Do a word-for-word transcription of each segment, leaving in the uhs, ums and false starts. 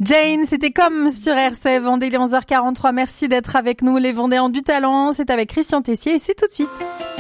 Jane, c'était comme sur R C F Vendée, il est onze heures quarante-trois. Merci d'être avec nous. Les Vendéens ont du talent. C'est avec Christian Tessier et c'est tout de suite.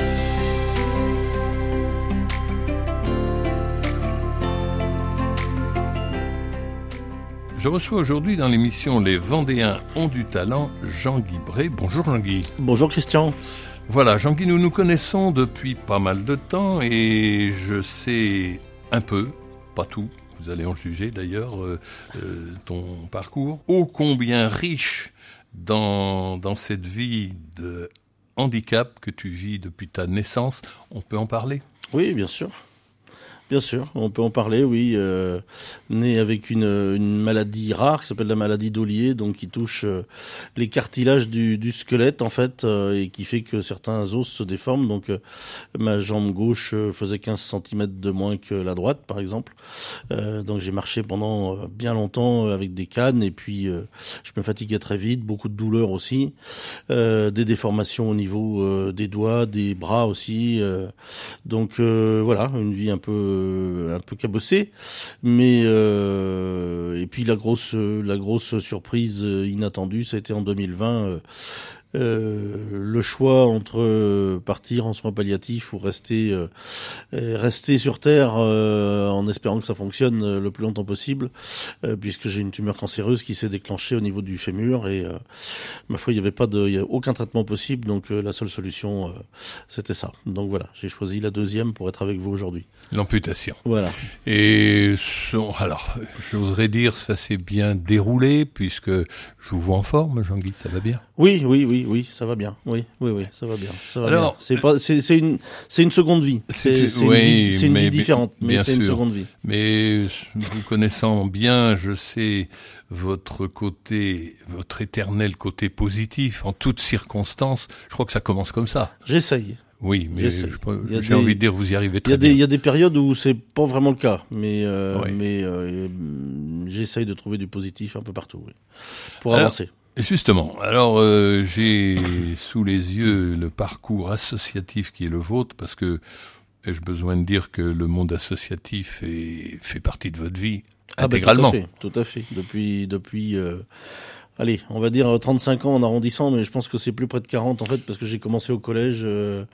Je reçois aujourd'hui dans l'émission Les Vendéens ont du talent, Jean-Guy Bré. Bonjour Jean-Guy. Bonjour Christian. Voilà, Jean-Guy, nous nous connaissons depuis pas mal de temps et je sais un peu, pas tout, vous allez en juger d'ailleurs, euh, euh, ton parcours, ô combien riche dans, dans cette vie de handicap que tu vis depuis ta naissance. On peut en parler ? Oui, bien sûr. Bien sûr, on peut en parler, oui. Euh, né avec une, une maladie rare qui s'appelle la maladie d'Ollier, donc qui touche euh, les cartilages du, du squelette en fait, euh, et qui fait que certains os se déforment. Donc euh, ma jambe gauche euh, faisait quinze centimètres de moins que la droite, par exemple. Euh, donc j'ai marché pendant euh, bien longtemps avec des cannes, et puis euh, je me fatiguais très vite, beaucoup de douleurs aussi, euh, des déformations au niveau euh, des doigts, des bras aussi. Euh, donc euh, voilà, une vie un peu un peu cabossé, mais euh, et puis la grosse la grosse surprise inattendue, ça a été en deux mille vingt. Euh, Euh, le choix entre partir en soins palliatifs ou rester euh, rester sur terre euh, en espérant que ça fonctionne le plus longtemps possible, euh, puisque j'ai une tumeur cancéreuse qui s'est déclenchée au niveau du fémur et euh, ma foi il y avait pas de il y a aucun traitement possible, donc euh, la seule solution euh, c'était ça. Donc voilà, j'ai choisi la deuxième pour être avec vous aujourd'hui. L'amputation. Voilà. Et son, alors, j'oserais dire ça s'est bien déroulé puisque je vous vois en forme, Jean-Guy, ça va bien. Oui, oui, oui, oui, ça va bien. Oui, oui, oui, ça va bien. Ça va Alors, bien. C'est pas, c'est, c'est une, c'est une seconde vie. C'est, c'est oui, une vie, c'est une mais, vie différente, mais bien c'est sûr. une seconde vie. Mais vous connaissant bien, je sais votre côté, votre éternel côté positif en toutes circonstances. Je crois que ça commence comme ça. J'essaye. Oui, mais je, j'ai des, envie de dire, vous y arrivez très y a bien. Il y a des périodes où c'est pas vraiment le cas, mais euh, oui. mais euh, j'essaye de trouver du positif un peu partout, oui, pour alors, avancer. Justement, alors euh, j'ai sous les yeux le parcours associatif qui est le vôtre, parce que ai-je besoin de dire que le monde associatif est, fait partie de votre vie ah intégralement. Ben, tout à fait, tout à fait. Depuis depuis. Euh, Allez, on va dire trente-cinq ans en arrondissant, mais je pense que c'est plus près de quarante en fait, parce que j'ai commencé au collège euh,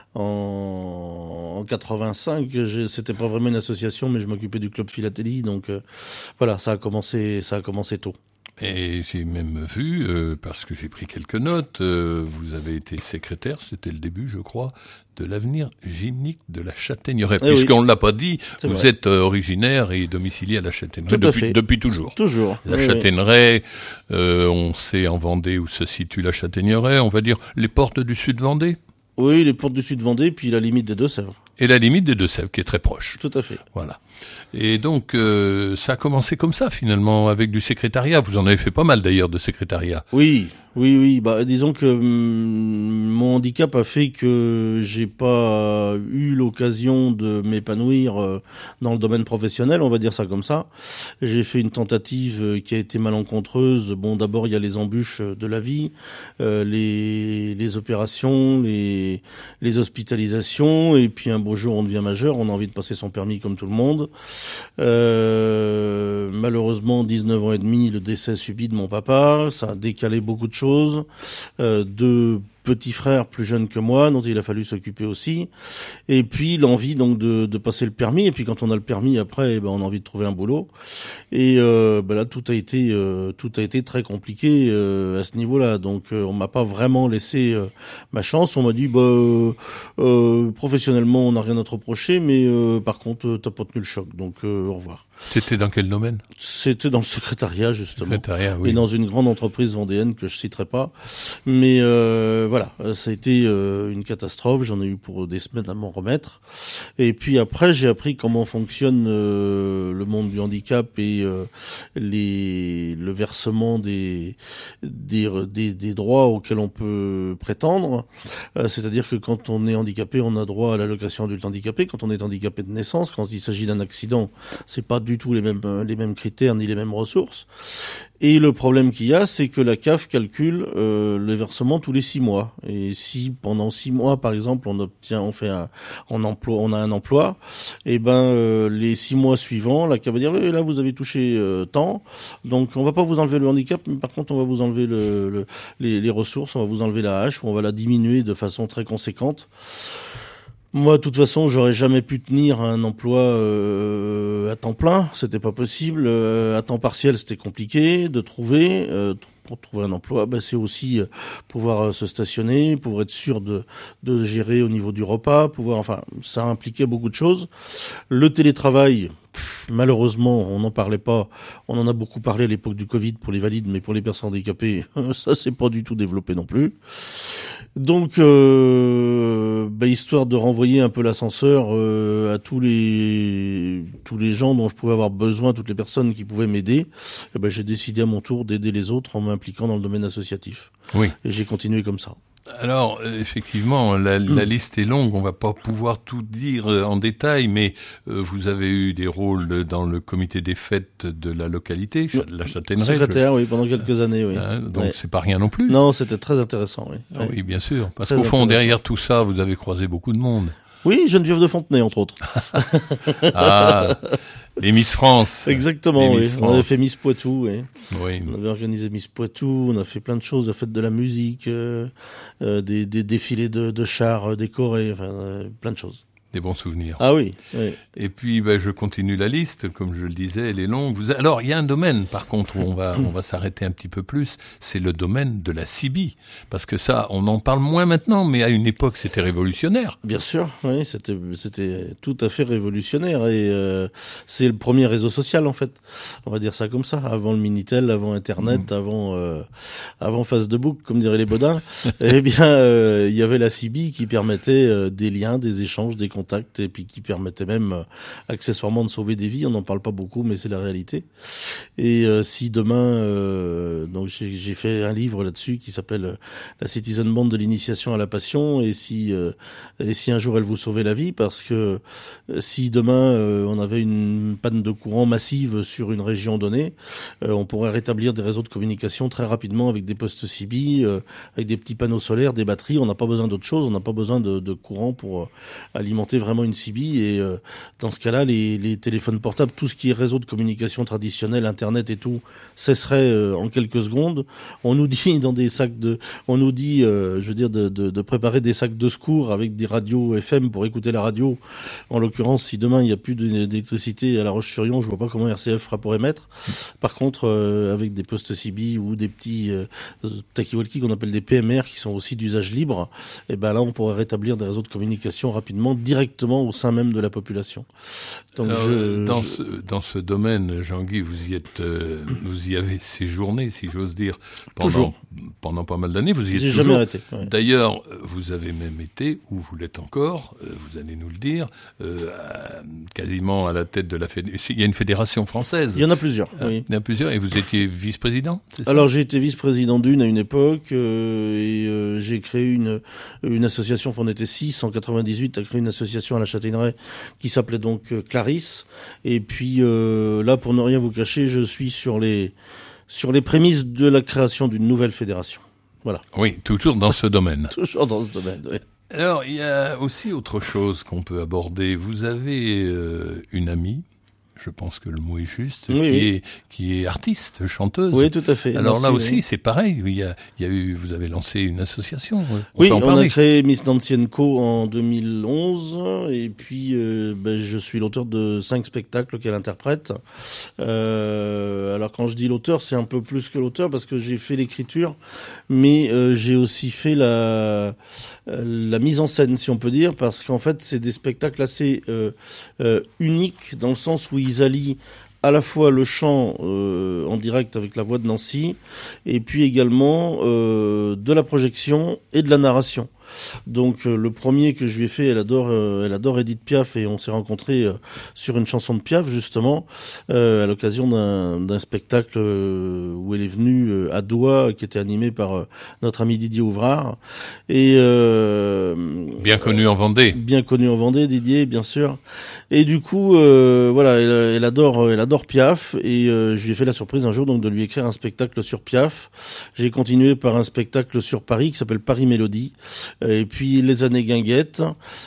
en, en quatre-vingt-cinq. J'ai, c'était pas vraiment une association, mais je m'occupais du club philatélie, donc euh, voilà, ça a commencé, ça a commencé tôt. Et j'ai même vu, euh, parce que j'ai pris quelques notes, euh, vous avez été secrétaire, c'était le début, je crois, de l'avenir gymnique de la Châtaigneraie. Eh Puisqu'on ne oui. l'a pas dit, c'est vous vrai. êtes euh, originaire et domicilié à la Châtaigneraie Tout depuis, à fait. depuis toujours. Toujours. La oui, Châtaigneraie, oui. euh, on sait en Vendée où se situe la Châtaigneraie, on va dire les portes du sud Vendée. Oui, les portes du sud Vendée, puis la limite des Deux-Sèvres. Et la limite des Deux-Sèvres, qui est très proche. Tout à fait. Voilà. Et donc, euh, ça a commencé comme ça, finalement, avec du secrétariat. Vous en avez fait pas mal, d'ailleurs, de secrétariat. Oui, oui, oui. Bah, disons que hum, mon handicap a fait que j'ai pas eu l'occasion de m'épanouir euh, dans le domaine professionnel, on va dire ça comme ça. J'ai fait une tentative euh, qui a été malencontreuse. Bon, d'abord, il y a les embûches de la vie, euh, les, les opérations, les, les hospitalisations, et puis un beau jour, on devient majeur, on a envie de passer son permis comme tout le monde. Euh, malheureusement, dix-neuf ans et demi, le décès subit de mon papa, ça a décalé beaucoup de choses. Euh, deux petits frères plus jeunes que moi, dont il a fallu s'occuper aussi. Et puis l'envie donc de, de passer le permis. Et puis quand on a le permis, après, eh ben, on a envie de trouver un boulot. Et euh, ben là, tout a été euh, tout a été très compliqué euh, à ce niveau-là. Donc euh, on m'a pas vraiment laissé euh, ma chance. On m'a dit, bah, euh, euh, professionnellement, on n'a rien à te reprocher, mais euh, par contre, t'as pas tenu le choc. Donc euh, au revoir. C'était dans quel domaine ? C'était dans le secrétariat, justement. Secrétariat, oui. Et dans une grande entreprise vendéenne que je citerai pas. Mais euh, voilà, ça a été euh, une catastrophe. J'en ai eu pour des semaines à m'en remettre. Et puis après, j'ai appris comment fonctionne euh, le monde du handicap et euh, les, le versement des, des, des, des droits auxquels on peut prétendre. Euh, c'est-à-dire que quand on est handicapé, on a droit à l'allocation adulte handicapé. Quand on est handicapé de naissance, quand il s'agit d'un accident, c'est pas du tout les mêmes les mêmes critères ni les mêmes ressources. Et le problème qu'il y a, c'est que la C A F calcule euh, les versements tous les six mois. Et si pendant six mois, par exemple, on obtient, on fait un, on emploi, on a un emploi, et ben euh, les six mois suivants, la C A F va dire oui, là vous avez touché euh, tant, donc on va pas vous enlever le handicap, mais par contre on va vous enlever le, le, les, les ressources, on va vous enlever la hache, ou on va la diminuer de façon très conséquente. Moi, de toute façon, j'aurais jamais pu tenir un emploi euh, à temps plein, c'était pas possible. Euh, à temps partiel, c'était compliqué de trouver. Euh, pour trouver un emploi, ben, c'est aussi euh, pouvoir euh, se stationner, pouvoir être sûr de, de gérer au niveau du repas, pouvoir, enfin, ça impliquait beaucoup de choses. Le télétravail, pff, malheureusement, on n'en parlait pas. On en a beaucoup parlé à l'époque du Covid pour les valides, mais pour les personnes handicapées, ça c'est pas du tout développé non plus. Donc, euh, bah, histoire de renvoyer un peu l'ascenseur euh, à tous les tous les gens dont je pouvais avoir besoin, toutes les personnes qui pouvaient m'aider, eh ben, j'ai décidé à mon tour d'aider les autres en m'impliquant dans le domaine associatif. Oui. Et j'ai continué comme ça. Alors, effectivement, la, la mmh. liste est longue, on va pas pouvoir tout dire en détail, mais euh, vous avez eu des rôles dans le comité des fêtes de la localité, de la Châtaigneraie. Secrétaire, je... oui, pendant quelques années, oui. Hein, donc ouais. c'est pas rien non plus. Non, c'était très intéressant, oui. Ah, oui, bien sûr, parce très qu'au fond, derrière tout ça, vous avez croisé beaucoup de monde. Oui, Geneviève de Fontenay, entre autres. Ah, les Miss France. Exactement, oui. Miss France. On avait fait Miss Poitou, oui. Oui. On avait organisé Miss Poitou, on a fait plein de choses, la fête de la musique, euh, euh, des, des défilés de, de chars décorés, enfin, euh, plein de choses. Des bons souvenirs. Ah oui. oui. Et puis, ben, je continue la liste, comme je le disais, elle est longue. Vous... Alors, il y a un domaine, par contre, où on va, on va s'arrêter un petit peu plus, c'est le domaine de la C B I. Parce que ça, on en parle moins maintenant, mais à une époque, c'était révolutionnaire. Bien sûr, oui, c'était, c'était tout à fait révolutionnaire. Et euh, c'est le premier réseau social, en fait. On va dire ça comme ça. Avant le Minitel, avant Internet, mmh. avant euh, avant Facebook, comme diraient les Bodins. Eh bien, euh, il y avait la C B I qui permettait euh, des liens, des échanges, des contacts, et puis qui permettait même euh, accessoirement de sauver des vies. On n'en parle pas beaucoup, mais c'est la réalité. Et euh, si demain, euh, donc j'ai, j'ai fait un livre là-dessus qui s'appelle euh, La Citizen Band de l'initiation à la passion, et si euh, et si un jour elle vous sauvait la vie, parce que euh, si demain euh, on avait une panne de courant massive sur une région donnée, euh, on pourrait rétablir des réseaux de communication très rapidement avec des postes C B I, euh, avec des petits panneaux solaires, des batteries. On n'a pas besoin d'autre chose, on n'a pas besoin de, de courant pour euh, alimenter vraiment une C B I. Et euh, dans ce cas-là, les, les téléphones portables, tout ce qui est réseau de communication traditionnel, Internet et tout, cesserait euh, en quelques secondes. On nous dit dans des sacs de, on nous dit, euh, je veux dire, de, de, de préparer des sacs de secours avec des radios F M pour écouter la radio. En l'occurrence, si demain il n'y a plus d'électricité à La Roche-sur-Yon, je vois pas comment R C F fera pour émettre. Par contre, euh, avec des postes C B I ou des petits euh, talkie-walkie qu'on appelle des P M R qui sont aussi d'usage libre, et ben là on pourrait rétablir des réseaux de communication rapidement, directement au sein même de la population. Donc Alors, je, dans, je... Ce, dans ce domaine, Jean-Guy, vous y êtes, euh, vous y avez séjourné, si j'ose dire, pendant, toujours. pendant pas mal d'années. Vous y êtes J'ai toujours. jamais arrêté. Ouais. D'ailleurs, vous avez même été, ou vous l'êtes encore, euh, vous allez nous le dire, euh, à, quasiment à la tête de la fédération. Il y a une fédération française. Il y en a plusieurs. Euh, oui. Il y en a plusieurs. Et vous étiez vice-président, c'est ça? Alors j'ai été vice-président d'une à une époque, euh, et euh, j'ai créé une une association. Enfin, on était six en quatre-vingt-dix-huit à créer une association à la Châtaigneraie qui s'appelait donc euh, Clarisse. Et puis euh, là, pour ne rien vous cacher, je suis sur les sur les prémices de la création d'une nouvelle fédération. Voilà. Oui, toujours dans ce domaine. Toujours dans ce domaine, oui. Alors, il y a aussi autre chose qu'on peut aborder. Vous avez euh, une amie, je pense que le mot est juste, oui, qui, oui. Est, qui est artiste, chanteuse. Oui, tout à fait. Alors Nancy, là aussi, oui. c'est pareil. Il y a, il y a eu, vous avez lancé une association. On oui, peut en on parler. a créé Miss Nancy and Co en deux mille onze, et puis euh, ben, je suis l'auteur de cinq spectacles qu'elle interprète. Euh, alors quand je dis l'auteur, c'est un peu plus que l'auteur parce que j'ai fait l'écriture, mais euh, j'ai aussi fait la la mise en scène, si on peut dire, parce qu'en fait, c'est des spectacles assez euh, euh, uniques dans le sens où ils allient à la fois le chant euh, en direct avec la voix de Nancy, et puis également euh, de la projection et de la narration. Donc euh, le premier que je lui ai fait, elle adore, euh, elle adore Edith Piaf et on s'est rencontrés euh, sur une chanson de Piaf justement euh, à l'occasion d'un, d'un spectacle euh, où elle est venue euh, à Doha, qui était animé par euh, notre ami Didier Ouvrard et euh, bien connu en Vendée. Bien connu en Vendée, Didier, bien sûr. Et du coup, euh, voilà, elle, elle adore, elle adore Piaf et euh, je lui ai fait la surprise un jour donc de lui écrire un spectacle sur Piaf. J'ai continué par un spectacle sur Paris qui s'appelle Paris Mélodie, et puis Les années guinguettes,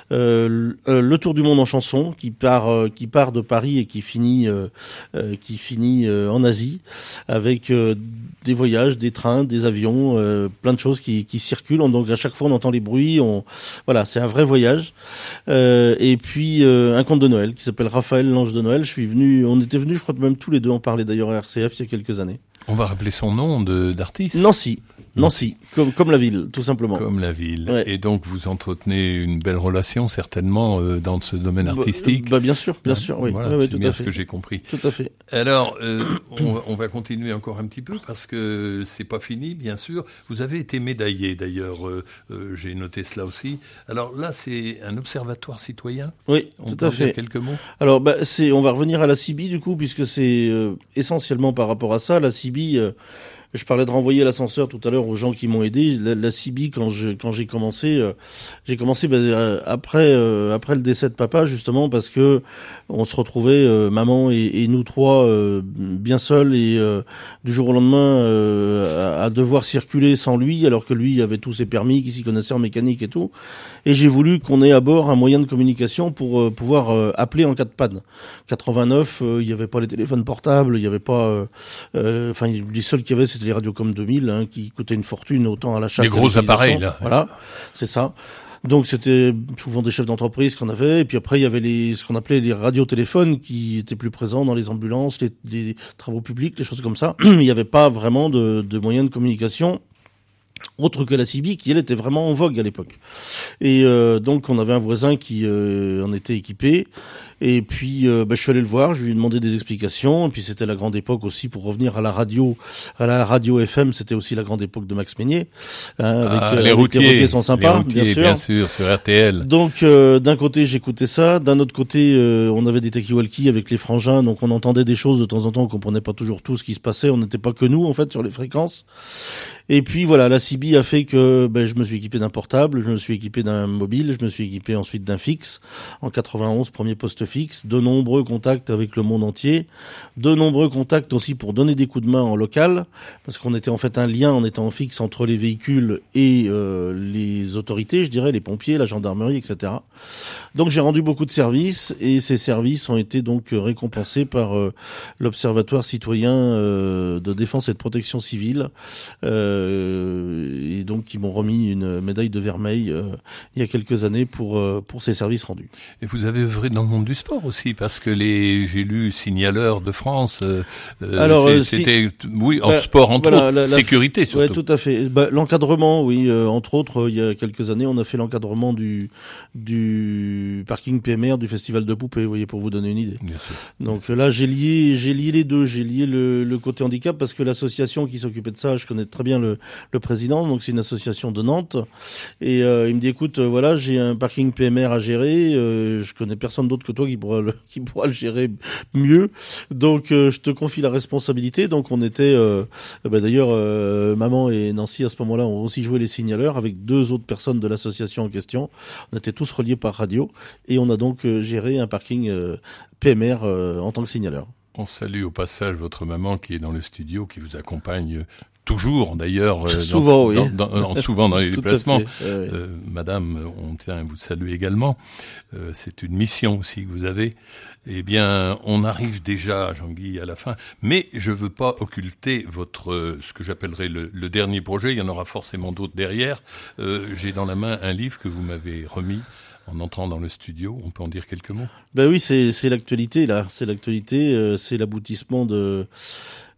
euh, le Tour du monde en chanson qui part, euh, qui part de Paris et qui finit, euh, euh, qui finit euh, en Asie, avec euh, des voyages, des trains, des avions, euh, plein de choses qui, qui circulent. Donc à chaque fois on entend les bruits, on, voilà, c'est un vrai voyage. Euh, et puis euh, un conte de Noël qui s'appelle Raphaël l'ange de Noël. Je suis venu, on était venus, je crois même tous les deux en parler d'ailleurs à R C F il y a quelques années. On va rappeler son nom de, d'artiste. Nancy. Nancy, comme, comme la ville, tout simplement. Comme la ville. Ouais. Et donc, vous entretenez une belle relation, certainement, euh, dans ce domaine artistique. Bah, bah bien sûr, bien sûr, oui. Voilà, ouais, ouais, c'est tout bien à fait. ce que j'ai compris. Tout à fait. Alors, euh, on, va, on va continuer encore un petit peu, parce que c'est pas fini, bien sûr. Vous avez été médaillé, d'ailleurs, euh, euh, j'ai noté cela aussi. Alors là, c'est un observatoire citoyen. Oui, on tout à fait. Quelques mots. Alors, bah, c'est, on va revenir à la C I B I, du coup, puisque c'est euh, essentiellement par rapport à ça. La C I B I... Euh, Je parlais de renvoyer l'ascenseur tout à l'heure aux gens qui m'ont aidé. La, la C I B I, quand je quand j'ai commencé, euh, j'ai commencé bah, euh, après euh, après le décès de papa, justement parce que on se retrouvait euh, maman et, et nous trois euh, bien seuls et euh, du jour au lendemain euh, à, à devoir circuler sans lui, alors que lui avait tous ses permis, qu'il s'y connaissait en mécanique et tout. Et j'ai voulu qu'on ait à bord un moyen de communication pour euh, pouvoir euh, appeler en cas de panne. quatre-vingt-neuf, il euh, y avait pas les téléphones portables, il y avait pas, enfin euh, euh, les seuls qu'il y avait c'était les Radiocom deux mille, hein, qui coûtaient une fortune autant à l'achat. Les gros appareils, là. Voilà, c'est ça. Donc c'était souvent des chefs d'entreprise qu'on avait, et puis après il y avait les ce qu'on appelait les radiotéléphones qui étaient plus présents dans les ambulances, les, les travaux publics, les choses comme ça. Il n'y avait pas vraiment de, de moyens de communication autre que la C I B I, qui elle était vraiment en vogue à l'époque. Et euh, donc on avait un voisin qui euh, en était équipé. Et puis euh, bah, je suis allé le voir, je lui ai demandé des explications. Et puis c'était la grande époque aussi, pour revenir à la radio, à la radio F M, c'était aussi la grande époque de Max Meignier. Hein, avec, ah, euh, les, avec routiers, les routiers sont sympas, les routiers, bien sûr. bien sûr, sur R T L. Donc euh, d'un côté j'écoutais ça, d'un autre côté euh, on avait des talkie-walkie avec les frangins, donc on entendait des choses de temps en temps, on comprenait pas toujours tout ce qui se passait. On n'était pas que nous en fait sur les fréquences. Et puis voilà, la C I B I a fait que ben, je me suis équipé d'un portable, je me suis équipé d'un mobile, je me suis équipé ensuite d'un fixe. En quatre-vingt-onze, premier poste fixe, de nombreux contacts avec le monde entier, de nombreux contacts aussi pour donner des coups de main en local, parce qu'on était en fait un lien en étant en fixe entre les véhicules et euh, les autorités, je dirais, les pompiers, la gendarmerie, et cetera. Donc j'ai rendu beaucoup de services, et ces services ont été donc récompensés par euh, l'Observatoire citoyen euh, de défense et de protection civile, euh, et donc qui m'ont remis une médaille de vermeil euh, il y a quelques années pour euh, pour ces services rendus. Et vous avez œuvré dans le monde du sport aussi, parce que les j'ai lu signaleurs de France. Euh, Alors c'est, euh, c'était si, oui en bah, sport entre voilà, autres, la, la, sécurité surtout. Ouais, tout à fait. Bah, l'encadrement, oui, euh, entre autres, euh, il y a quelques années, on a fait l'encadrement du du parking P M R du festival de Poupée, vous voyez, pour vous donner une idée. Bien sûr. Donc là, j'ai lié j'ai lié les deux, j'ai lié le, le côté handicap parce que l'association qui s'occupait de ça, je connais très bien le le président, donc c'est une association de Nantes, et euh, il me dit écoute, euh, voilà, j'ai un parking P M R à gérer, euh, je connais personne d'autre que toi qui pourra le, qui pourra le gérer mieux, donc euh, je te confie la responsabilité. Donc on était, euh, bah, d'ailleurs euh, maman et Nancy à ce moment-là ont aussi joué les signaleurs avec deux autres personnes de l'association en question. On était tous reliés par radio et on a donc euh, géré un parking euh, P M R euh, en tant que signaleur. On salue au passage votre maman qui est dans le studio, qui vous accompagne toujours d'ailleurs, euh, souvent, dans, oui. dans, dans, souvent dans les déplacements. Ouais, ouais. Euh, Madame, on tient à vous saluer également. Euh, c'est une mission aussi que vous avez. Eh bien, on arrive déjà, Jean-Guy, à la fin, mais je veux pas occulter votre, ce que j'appellerais le, le dernier projet. Il y en aura forcément d'autres derrière. Euh, j'ai dans la main un livre que vous m'avez remis en entrant dans le studio. On peut en dire quelques mots? Ben oui, c'est c'est l'actualité là. C'est l'actualité. Euh, c'est l'aboutissement de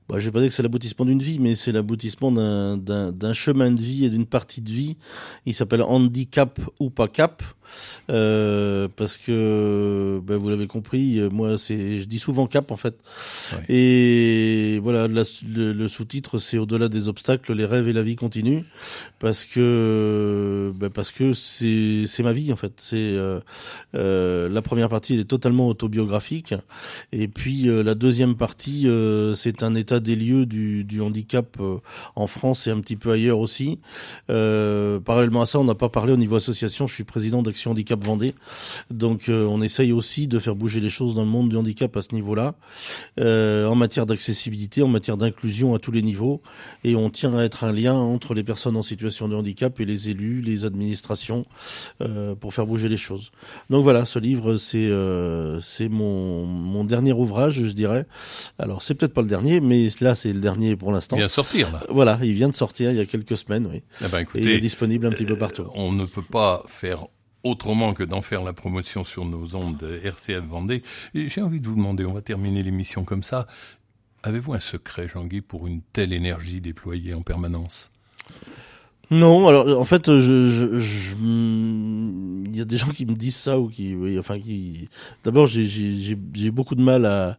Bah, je vais pas dire que c'est l'aboutissement d'une vie, mais c'est l'aboutissement d'un, d'un, d'un chemin de vie et d'une partie de vie. Il s'appelle handicap ou pas cap, euh, parce que, ben, vous l'avez compris, moi, c'est, je dis souvent cap en fait. Ouais. Et voilà, la, le, le sous-titre, c'est au-delà des obstacles, les rêves et la vie continuent, parce que, ben, parce que c'est, c'est ma vie en fait. C'est euh, euh, la première partie, elle est totalement autobiographique, et puis euh, la deuxième partie, euh, c'est un état des lieux du, du handicap euh, en France et un petit peu ailleurs aussi. Euh, parallèlement à ça, on n'a pas parlé au niveau association, je suis président d'Action Handicap Vendée, donc euh, on essaye aussi de faire bouger les choses dans le monde du handicap à ce niveau-là, euh, en matière d'accessibilité, en matière d'inclusion à tous les niveaux, et on tient à être un lien entre les personnes en situation de handicap et les élus, les administrations, euh, pour faire bouger les choses. Donc voilà, ce livre, c'est euh, c'est mon, mon dernier ouvrage, je dirais. Alors c'est peut-être pas le dernier, mais là, c'est le dernier pour l'instant. Il vient de sortir, là. Voilà, il vient de sortir il y a quelques semaines, oui. Eh ben, écoutez, et il est disponible un petit peu partout. On ne peut pas faire autrement que d'en faire la promotion sur nos ondes de R C F Vendée. Et j'ai envie de vous demander, on va terminer l'émission comme ça. Avez-vous un secret, Jean-Guy, pour une telle énergie déployée en permanence ? Non, alors en fait, je, je, je, il y a des gens qui me disent ça ou qui, oui, enfin qui. D'abord, j'ai, j'ai, j'ai beaucoup de mal à,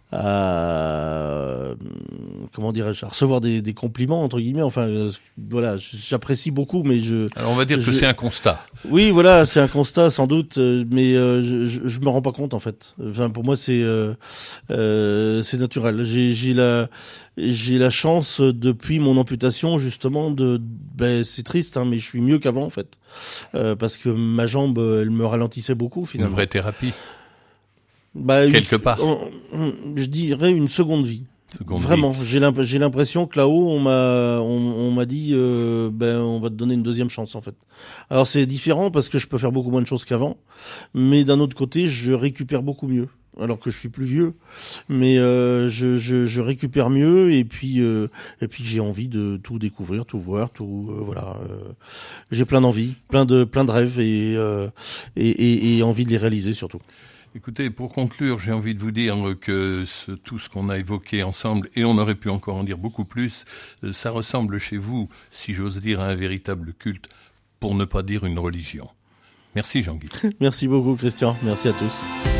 à comment dirais-je, à recevoir des, des compliments entre guillemets. Enfin, voilà, j'apprécie beaucoup, mais je. Alors on va dire je, que c'est un constat. Oui, voilà, c'est un constat sans doute, mais euh, je, je, je me rends pas compte en fait. Enfin, pour moi, c'est, euh, euh, c'est naturel. J'ai, j'ai la. J'ai la chance, depuis mon amputation, justement, de, ben, c'est triste, hein, mais je suis mieux qu'avant, en fait. Euh, parce que ma jambe, elle me ralentissait beaucoup, finalement. Une vraie thérapie. Bah, Quelque une, part. On, on, je dirais une seconde vie. Seconde Vraiment. vie. J'ai, l'imp- j'ai l'impression que là-haut, on m'a, on, on m'a dit, euh, ben, on va te donner une deuxième chance, en fait. Alors, c'est différent parce que je peux faire beaucoup moins de choses qu'avant. Mais d'un autre côté, je récupère beaucoup mieux. Alors que je suis plus vieux, mais euh, je, je, je récupère mieux et puis euh, et puis j'ai envie de tout découvrir, tout voir, tout euh, voilà. Euh, j'ai plein d'envies, plein de plein de rêves et, euh, et, et et envie de les réaliser surtout. Écoutez, pour conclure, j'ai envie de vous dire que ce, tout ce qu'on a évoqué ensemble, et on aurait pu encore en dire beaucoup plus, ça ressemble chez vous, si j'ose dire, à un véritable culte, pour ne pas dire une religion. Merci Jean-Guy. Merci beaucoup Christian, merci à tous.